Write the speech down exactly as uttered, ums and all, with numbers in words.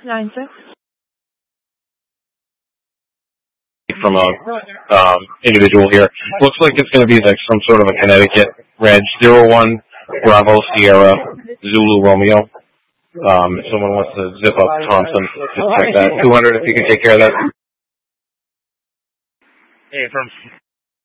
Nine six. From a um, individual here. Looks like it's going to be like some sort of a Connecticut reg. Zero one Bravo Sierra Zulu Romeo. Um, if someone wants to zip up Thompson, just check that. two hundred if you can take care of that. Hey, from